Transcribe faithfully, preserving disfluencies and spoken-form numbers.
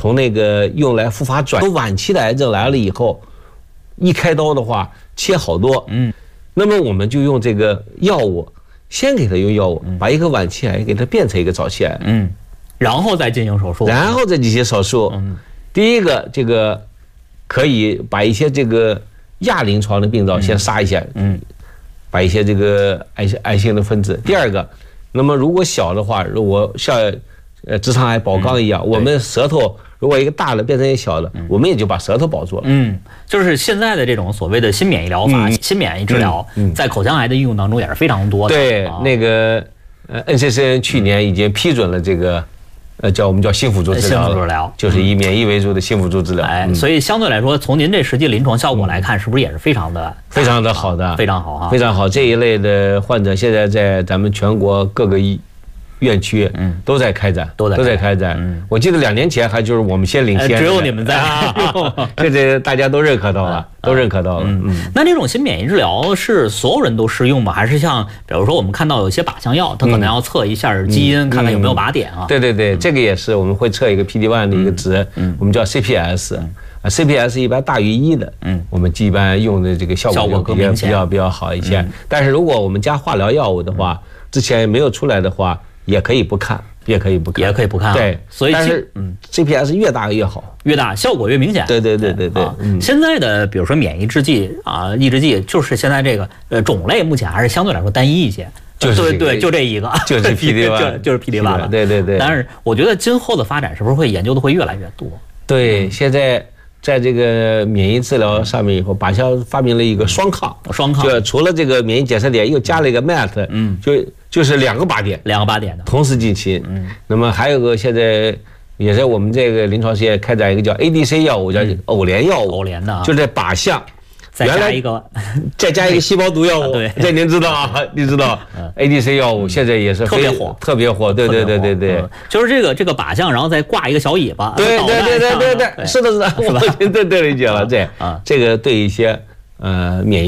从那个用来复发转，晚期的癌症来了以后，一开刀的话切好多，嗯，那么我们就用这个药物，先给他用药物，把一个晚期癌给他变成一个早期癌， 嗯，然后再进行手术， 然后再进行手术。嗯，第一个这个可以把一些这个亚临床的病灶先杀一下，嗯，把一些这个癌癌性的分子。第二个，那么如果小的话，如果像呃直肠癌保肛一样，我们舌头如果一个大的变成一个小的，我们也就把舌头保住了。 嗯，就是现在的这种所谓的新免疫疗法、新免疫治疗，在口腔癌的应用当中也是非常多的。 对，那个呃 N C C N 去年已经批准了这个。呃，叫我们叫新辅助治疗， 新辅助治疗就是以免疫为主的新辅助治疗。 哎，所以相对来说，从您这实际临床效果来看，是不是也是非常的、 非常的好的， 非常好啊， 非常好。这一类的患者现在在咱们全国各个医院区，嗯，都在开展， 都在都在开展。嗯，我记得两年前还就是我们先领先， 只有你们在， 这这大家都认可到了，都认可到了。 嗯，那这种新免疫治疗是所有人都适用吗？还是像比如说我们看到有一些靶向药，它可能要测一下基因，看看有没有靶点啊？ 对对对，这个也是我们会测一个 P D 一 的一个值，我们叫 C P S。啊 ，C P S 一般大于一的，嗯，我们一般用的这个效果比较比较比较好一些。但是如果我们加化疗药物的话，之前没有出来的话，也可以不看，也可以不看， 也可以不看。 对， 所以但是嗯 ，C P S 越大越好， 越大效果越明显。 对对对对对。 现在的比如说免疫制剂啊、抑制剂，就是现在这个呃种类目前还是相对来说单一一些。对对，就这一个， 就是 P D 一， 就就是 P D 一了。 对对对。 但是我觉得今后的发展是不是会研究的会越来越多？ 对，现在。在这个免疫治疗上面以后，靶向发明了一个双抗， 双抗就除了这个免疫检测点，又加了一个 M A T， 嗯，就就是两个靶点， 两个靶点的同时进行。嗯，那么还有个现在也在我们这个临床实验开展一个叫 A D C 药物，叫偶联药物， 偶联的， 就在靶向。 再加一个， 再加一个细胞毒药物， 对， 这您知道啊？你知道 ，A D C 药物现在也是特别火， 特别火，对对对对对， 就是这个这个靶向，然后再挂一个小尾巴， 对对对对对对，是的是的， 是吧？ 对对理解了，这啊，这个对一些呃免疫。